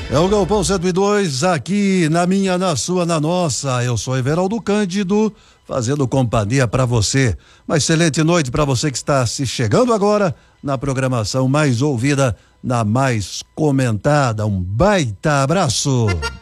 É o Galpão 102, aqui na minha, na sua, na nossa. Eu sou Everaldo Cândido, fazendo companhia para você. Uma excelente noite para você que está se chegando agora na programação mais ouvida, na mais comentada. Um baita abraço.